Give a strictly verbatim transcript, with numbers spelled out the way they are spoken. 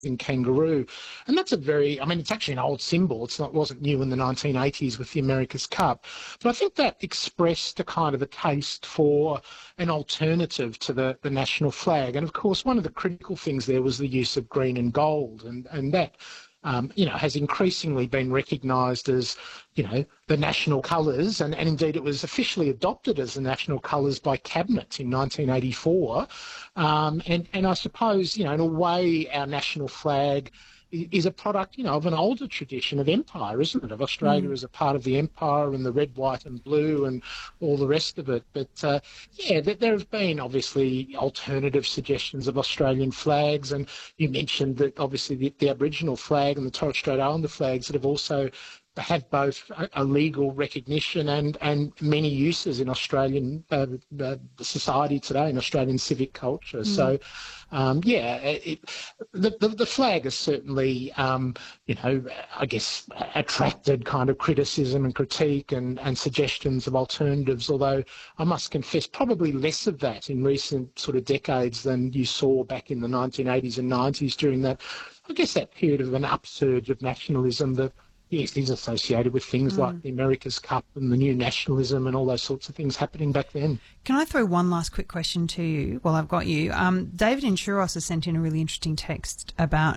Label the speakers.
Speaker 1: in kangaroo. And that's a very, I mean, it's actually an old symbol. It's not, wasn't new in the nineteen eighties with the America's Cup. But I think that expressed a kind of a taste for an alternative to the, the national flag. And of course, one of the critical things there was the use of green and gold. And, and that, um, you know, has increasingly been recognised as, you know, the national colours. And, and indeed, it was officially adopted as the national colours by Cabinet in nineteen eighty-four. Um, and, and I suppose, you know, in a way, our national flag is a product, you know, of an older tradition of empire, isn't it? Of Australia mm. as a part of the empire and the red, white and blue and all the rest of it. But, uh, yeah, there have been obviously alternative suggestions of Australian flags. And you mentioned that obviously the, the Aboriginal flag and the Torres Strait Islander flags that have also have both a legal recognition and, and many uses in Australian uh, uh, society today, in Australian civic culture. Mm. So, um, yeah, it, the, the the flag has certainly, um, you know, I guess attracted kind of criticism and critique and, and suggestions of alternatives, although I must confess probably less of that in recent sort of decades than you saw back in the nineteen eighties and nineties during that, I guess, that period of an upsurge of nationalism that, yes, is associated with things mm. like the America's Cup and the new nationalism and all those sorts of things happening back then.
Speaker 2: Can I throw one last quick question to you while I've got you? Um, David Insuros has sent in a really interesting text about